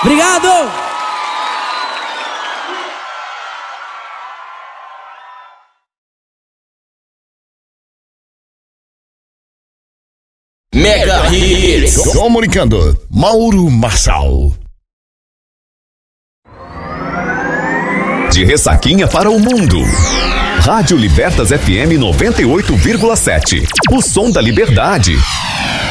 Obrigado! Mega Hits. Comunicando, Mauro Marçal. De Ressaquinha para o mundo. Rádio Libertas FM 98,7. O som da liberdade.